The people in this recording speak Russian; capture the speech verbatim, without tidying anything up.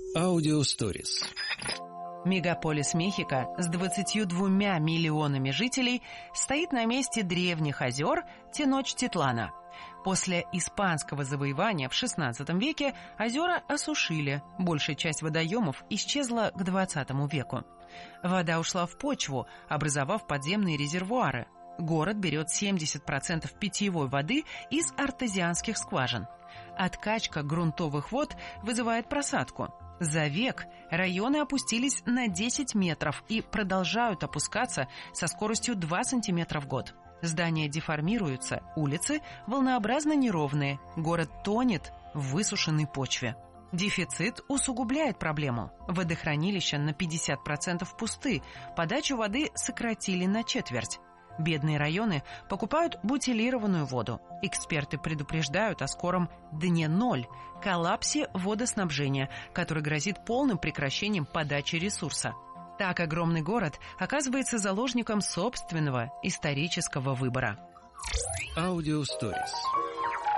Аудиосторис. Мегаполис Мехико с двадцатью двумя миллионами жителей стоит на месте древних озер Теночтитлана. После испанского завоевания в шестнадцатом веке озера осушили, большая часть водоемов исчезла к двадцатому веку. Вода ушла в почву, образовав подземные резервуары. Город берет семьдесят процентов питьевой воды из артезианских скважин. Откачка грунтовых вод вызывает просадку. За век районы опустились на десять метров и продолжают опускаться со скоростью два сантиметра в год. Здания деформируются, улицы волнообразно неровные, город тонет в высушенной почве. Дефицит усугубляет проблему. Водохранилища на пятьдесят процентов пусты, подачу воды сократили на четверть. Бедные районы покупают бутилированную воду. Эксперты предупреждают о скором дне ноль, коллапсе водоснабжения, который грозит полным прекращением подачи ресурса. Так огромный город оказывается заложником собственного исторического выбора. Аудиосторис.